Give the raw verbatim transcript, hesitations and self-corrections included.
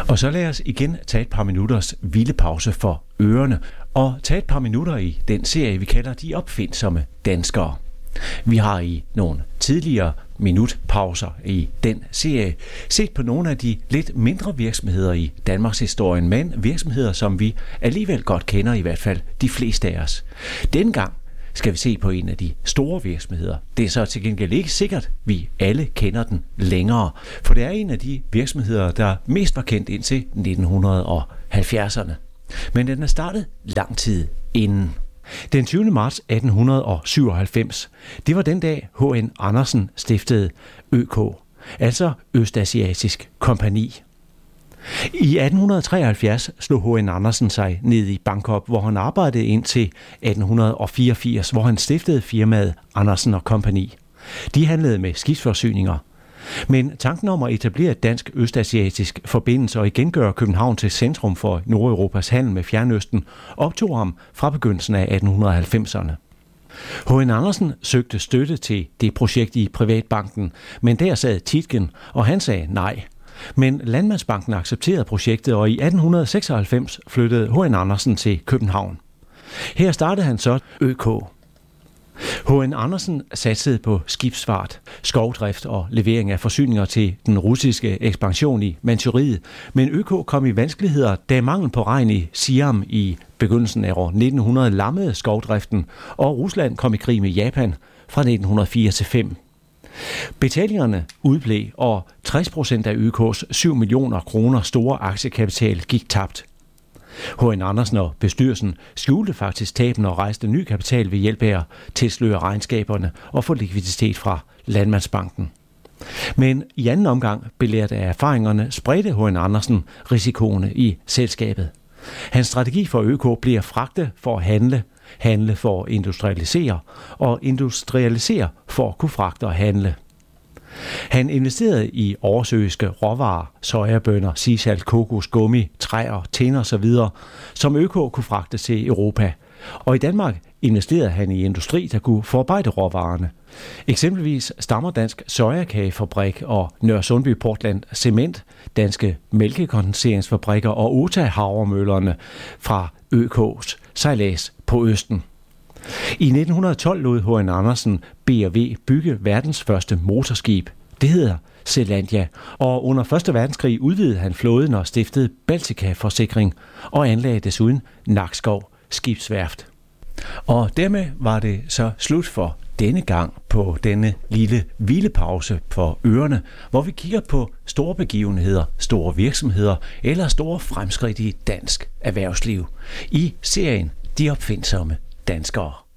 Og så lad os igen tage et par minutters hvilepause for ørerne, og tage et par minutter i den serie, vi kalder De opfindsomme danskere. Vi har i nogle tidligere minutpauser i den serie set på nogle af de lidt mindre virksomheder i Danmarks historien, men virksomheder, som vi alligevel godt kender, i hvert fald de fleste af os. Denne gang skal vi se på en af de store virksomheder. Det er så til gengæld ikke sikkert, at vi alle kender den længere, for det er en af de virksomheder, der mest var kendt indtil nitten halvfjerdserne. Men den er startet lang tid inden. Den tyvende marts atten syvoghalvfems, det var den dag H N Andersen stiftede Ø K, altså Østasiatisk Kompagni. I atten treoghalvfjerds slog H N Andersen sig ned i Bangkok, hvor han arbejdede indtil atten fireogfirs, hvor han stiftede firmaet Andersen og Kompagni. De handlede med skibsforsyninger. Men tanken om at etablere et dansk østasiatisk forbindelse og igen gøre København til centrum for Nordeuropas handel med Fjernøsten optog ham fra begyndelsen af atten halvfemserne. H N Andersen søgte støtte til det projekt i Privatbanken, men der sad Tietgen, og han sagde nej. Men Landmandsbanken accepterede projektet, og i atten seksoghalvfems flyttede H N Andersen til København. Her startede han så Ø K. H N Andersen satsede på skibsfart, skovdrift og levering af forsyninger til den russiske ekspansion i Manchuriet, men Ø K kom i vanskeligheder, da mangel på regn i Siam i begyndelsen af år nitten hundrede lammede skovdriften, og Rusland kom i krig med Japan fra nitten hundrede fire til fem. Betalingerne udblev, og tres procent af Ø K's syv millioner kroner store aktiekapital gik tabt. H N Andersen og bestyrelsen skjulte faktisk tabene og rejste ny kapital ved hjælp af at tilsløre regnskaberne og få likviditet fra Landmandsbanken. Men i anden omgang, belært af erfaringerne, spredte H N Andersen risikoene i selskabet. Hans strategi for Ø K bliver fragte for at handle, handle for at industrialisere og industrialisere for at kunne fragte og handle. Han investerede i oversøiske råvarer, sojabønner, sisal, kokos, gummi, træer, tinder osv., som Ø K kunne fragte til Europa. Og i Danmark investerede han i industri, der kunne forarbejde råvarerne. Eksempelvis Stammer Dansk Sojakagefabrik og Nørresundby Portland Cement, danske mælkekondenseringsfabrikker og Ota Havremøllerne fra Ø K's sejlads på Østen. I nitten tolv lod H N Andersen B og W bygge verdens første motorskib. Det hedder Zelandia, og under første verdenskrig udvidede han flåden og stiftede Baltica Forsikring og anlagde desuden Nakskov Skibsværft. Og dermed var det så slut for denne gang på denne lille hvilepause for ørerne, hvor vi kigger på store begivenheder, store virksomheder eller store fremskridt i dansk erhvervsliv i serien De opfindsomme danskere.